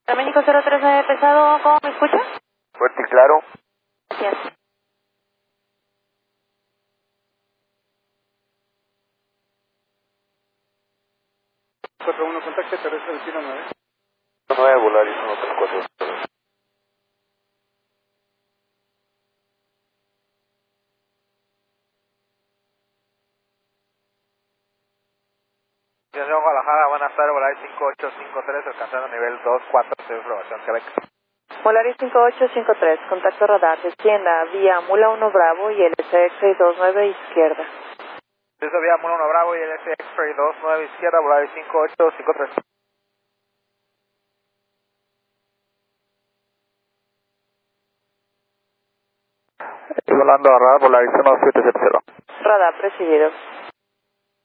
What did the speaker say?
México 039 pesado, ¿cómo me escucha? Fuerte y claro. Gracias. Uno contacte terrestre destino 9. 9 Volaris 134. Ciudad Guadalajara, buenas tardes, Volaris 5853, alcanzando nivel 24, información Quebec. Volaris 5853, contacto radar, descienda vía Mula 1 Bravo y LCX 629 izquierda. Desde vía Mula 1 Bravo y el SX 29 izquierda, Volaris 5853. Volando a radar, Volaris 1770. Radar presidido.